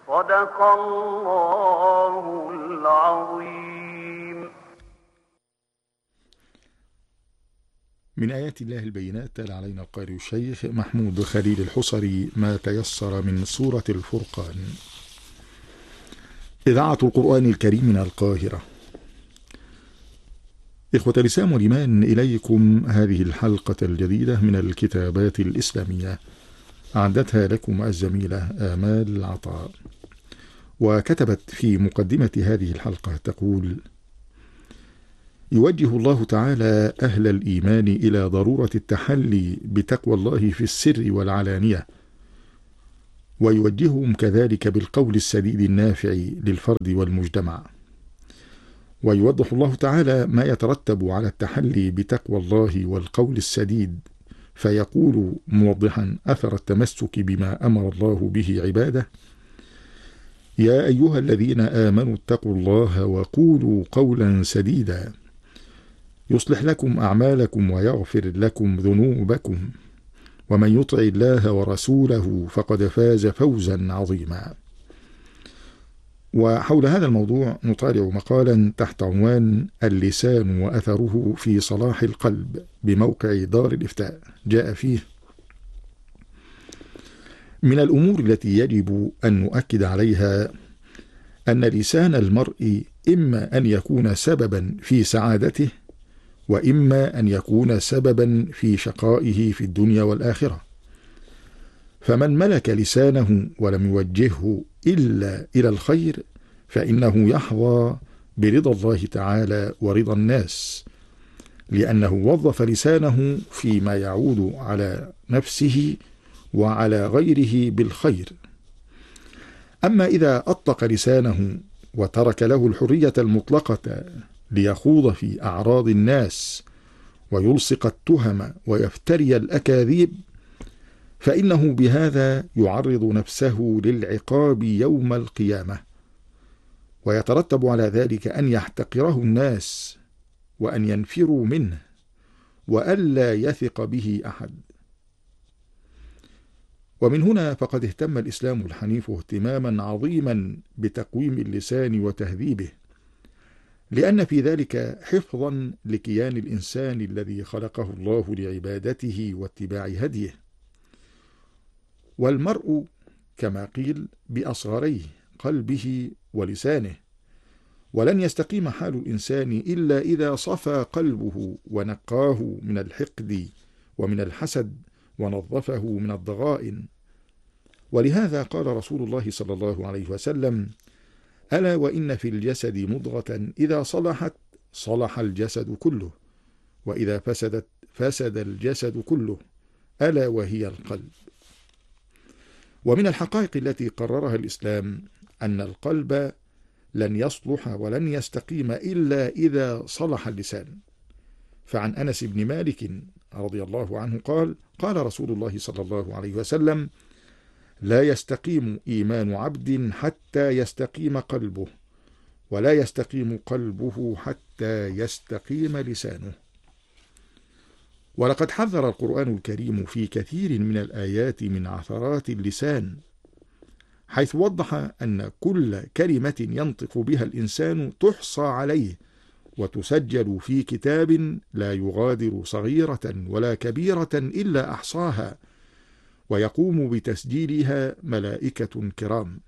صدق الله العظيم. من آيات الله البينات تلا علينا القارئ الشيخ محمود خليل الحصري ما تيسر من سورة الفرقان. إذاعة القرآن الكريم من القاهرة. إخوة الإسلام والإيمان، إليكم هذه الحلقة الجديدة من الكتابات الإسلامية، أعدتها لكم الزميلة آمال العطاء، وكتبت في مقدمة هذه الحلقة تقول: يوجه الله تعالى أهل الإيمان إلى ضرورة التحلي بتقوى الله في السر والعلانية، ويوجههم كذلك بالقول السديد النافع للفرد والمجتمع. ويوضح الله تعالى ما يترتب على التحلي بتقوى الله والقول السديد، فيقول موضحا أثر التمسك بما أمر الله به عباده: يا أيها الذين آمنوا اتقوا الله وقولوا قولا سديدا يصلح لكم أعمالكم ويغفر لكم ذنوبكم، ومن يطع الله ورسوله فقد فاز فوزا عظيما. وحول هذا الموضوع نطالع مقالا تحت عنوان اللسان وأثره في صلاح القلب بموقع دار الإفتاء. جاء فيه: من الأمور التي يجب أن نؤكد عليها أن لسان المرء إما أن يكون سببا في سعادته، وإما أن يكون سببا في شقائه في الدنيا والآخرة. فمن ملك لسانه ولم يوجهه إلا إلى الخير فإنه يحظى برضا الله تعالى ورضا الناس، لأنه وظف لسانه فيما يعود على نفسه وعلى غيره بالخير. أما إذا أطلق لسانه وترك له الحرية المطلقة ليخوض في أعراض الناس ويلصق التهم ويفتري الأكاذيب، فإنه بهذا يعرض نفسه للعقاب يوم القيامة، ويترتب على ذلك أن يحتقره الناس وأن ينفروا منه وألا يثق به أحد. ومن هنا فقد اهتم الإسلام الحنيف اهتماما عظيما بتقويم اللسان وتهذيبه، لأن في ذلك حفظا لكيان الإنسان الذي خلقه الله لعبادته واتباع هديه. والمرء كما قيل بأصغريه قلبه ولسانه، ولن يستقيم حال الإنسان إلا إذا صفى قلبه ونقاه من الحقد ومن الحسد ونظفه من الضغائن. ولهذا قال رسول الله صلى الله عليه وسلم: ألا وإن في الجسد مضغة إذا صلحت صلح الجسد كله، وإذا فسدت فسد الجسد كله، ألا وهي القلب. ومن الحقائق التي قررها الإسلام أن القلب لن يصلح ولن يستقيم إلا إذا صلح اللسان. فعن أنس بن مالك رضي الله عنه قال: قال رسول الله صلى الله عليه وسلم: لا يستقيم إيمان عبد حتى يستقيم قلبه، ولا يستقيم قلبه حتى يستقيم لسانه. ولقد حذر القرآن الكريم في كثير من الآيات من عثرات اللسان، حيث وضح أن كل كلمة ينطق بها الإنسان تحصى عليه وتسجل في كتاب لا يغادر صغيرة ولا كبيرة إلا أحصاها، ويقوم بتسجيلها ملائكة كرام.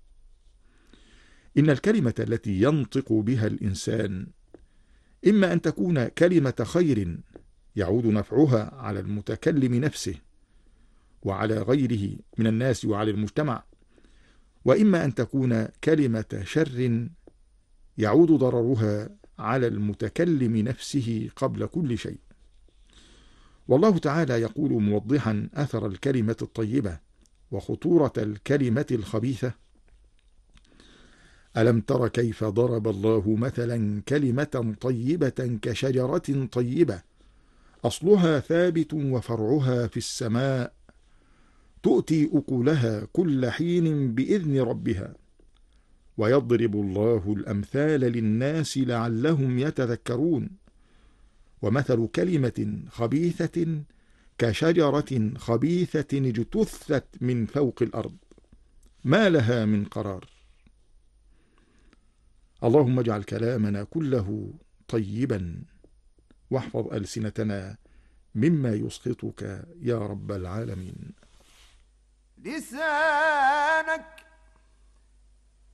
إن الكلمة التي ينطق بها الإنسان إما أن تكون كلمة خير يعود نفعها على المتكلم نفسه وعلى غيره من الناس وعلى المجتمع، وإما أن تكون كلمة شر يعود ضررها على المتكلم نفسه قبل كل شيء. والله تعالى يقول موضحا أثر الكلمة الطيبة وخطورة الكلمة الخبيثة: ألم تر كيف ضرب الله مثلا كلمة طيبة كشجرة طيبة أصلها ثابت وفرعها في السماء تؤتي أكلها كل حين بإذن ربها ويضرب الله الأمثال للناس لعلهم يتذكرون. ومثل كلمة خبيثة كشجرة خبيثة اجتثت من فوق الأرض ما لها من قرار. اللهم اجعل كلامنا كله طيبا، واحفظ ألسنتنا مما يسخطك يا رب العالمين. لسانك